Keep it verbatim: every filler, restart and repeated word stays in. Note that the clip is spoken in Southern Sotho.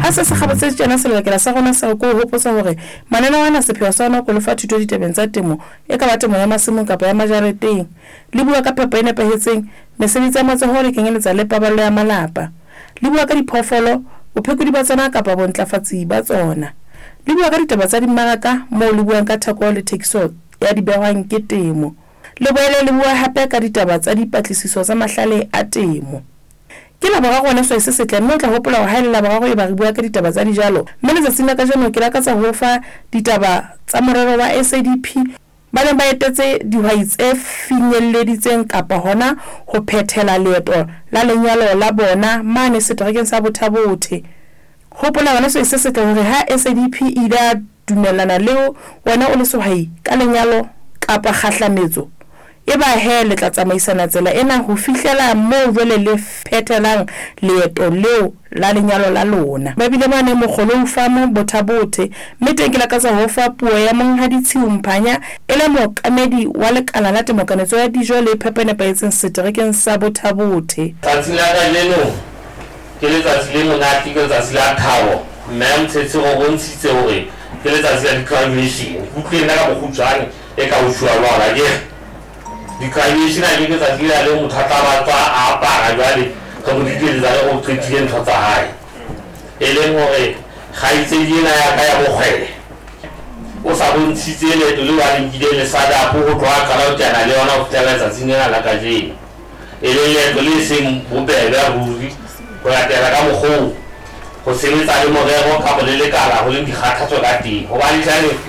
ha se se kgabatse tsena se lekela sa gona sa go hopotsa hore manana wana sepheo sa ona go lefa thuto ditabeng tsa temo e ka ba temo ya masimong kapa ya majareteng le bua ka phepo e nepahetseng mesebetsi ya matsoho le kenyeletsa le paballo ya malapa le bua ka diphoofolo bophekudi ba tsona kapa bontlafatsi ba tsona le bua ka ditaba tsa dimmaraka moo le buang ka theko le thekiso ya dibehwang ke temo le boele le bua hape ka ditaba tsa dipatlisiso tsa mahlale a temo ke la boraro ne so se setle mme o tla hopola ho haela la boraro e ba re bua ka ditaba tsa dijalo mme le tsatsing la ka jeno ke la ka tsa ho fa ditaba tsa morero wa S A D P ba ne ba etetse dihwai tse finyelleditseng kapa hona ho phethela leeto la lenyalo la bona mane seterekeng sa Bothabothe hopola wena so se setle hore ha S A D P ida dumellana leo wena o le sehwai ka lenyalo kapa kgahlametso e ba he le tla tsamaisana tsela ena ho fihlela moo jwale le phethelang leeto leo la lenyalo la lona ba bile bane mogolo ufamo Bothabothe mme teng ke la ka tsa ho fa puo ya monghadi Tshiu Mphanya e le mokamedi wa lekala la temokanetso ya dijo le phepo nepahetseng seterekeng sa Bothabothe. Tsatsi la ka leno ke letsatsi le monate ke letsatsi la thabo mme motsetsi go bontshitse hore ke letsatsi la graduation utlwe nna ka bokgutshwane e ka o shwa lwana ke di-graduation a ke letsatsi la le motho a tla batla a apara jwale ka mo ditletsa le go qetile ntho tsa hae e leng hore kgaitsedi ena ya ka ya bokgwele o sa bontshitse leeto le wa lenkile le sadapo go tloga qala o tena le yona go fihlela letsatsing lena la kajeno e leng leeto le seng bobebe ruri go latela ka mokgwa go sebetsa le morero ka go le lekala go le dikgathatso ka teng gobane jane